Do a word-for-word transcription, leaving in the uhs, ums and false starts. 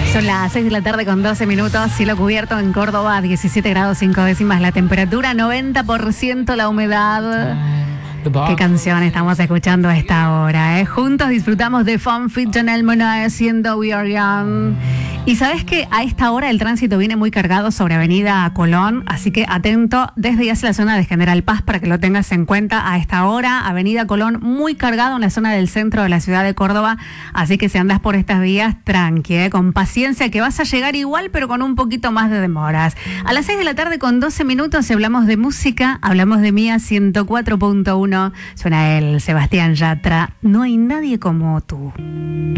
Son las seis de la tarde con doce minutos, cielo cubierto en Córdoba, diecisiete grados cinco décimas la temperatura, noventa por ciento la humedad. ¿Qué canción estamos escuchando a esta hora? Eh? Juntos disfrutamos de Fun Fit Janelle Monáe haciendo We Are Young. Y sabes que a esta hora el tránsito viene muy cargado sobre Avenida Colón, así que atento desde ya hacia la zona de General Paz para que lo tengas en cuenta a esta hora. Avenida Colón muy cargado en la zona del centro de la ciudad de Córdoba, así que si andas por estas vías, tranqui, eh, con paciencia que vas a llegar igual pero con un poquito más de demoras. A las seis de la tarde con doce minutos si hablamos de música, hablamos de Mía ciento cuatro punto uno, suena el Sebastián Yatra, No hay nadie como tú.